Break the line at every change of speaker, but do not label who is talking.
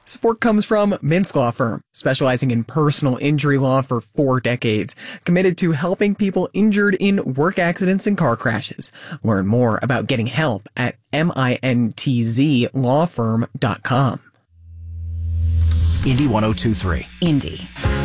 Support comes from Mintz Law Firm, specializing in personal injury law for 4 decades, committed to helping people injured in work accidents and car crashes. Learn more about getting help at mintzlawfirm.com.
Indy 102.3.
Indy.